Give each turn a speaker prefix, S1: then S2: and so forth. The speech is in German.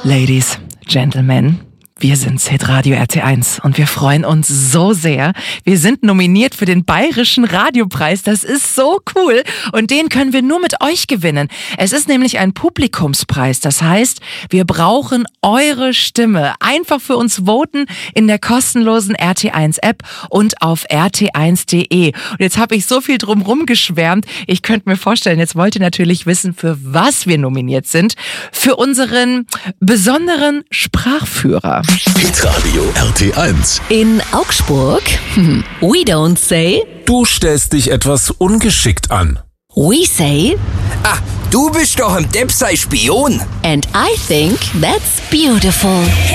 S1: Ladies, Gentlemen, wir sind Hitradio RT1 und wir freuen uns so sehr. Wir sind nominiert für den Bayerischen Radiopreis. Das ist so cool und den können wir nur mit euch gewinnen. Es ist nämlich ein Publikumspreis. Das heißt, wir brauchen eure Stimme. Einfach für uns voten in der kostenlosen RT1-App und auf rt1.de. Und jetzt habe ich so viel drumherum geschwärmt. Ich könnte mir vorstellen, jetzt wollt ihr natürlich wissen, für was wir nominiert sind. Für unseren besonderen Sprachführer.
S2: Hitradio RT1.
S3: In Augsburg, we don't say,
S4: Du stellst dich etwas ungeschickt an.
S3: we say,
S5: Ah, du bist doch ein Depp sei Spion.
S3: and I think that's beautiful.